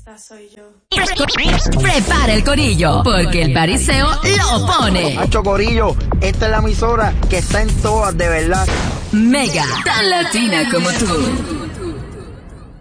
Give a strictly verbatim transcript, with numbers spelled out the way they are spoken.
esta soy yo. Prepara el corillo, porque el pariseo lo pone. Hacho Corillo, esta es la emisora que está en todas, de verdad. Mega, tan latina como tú.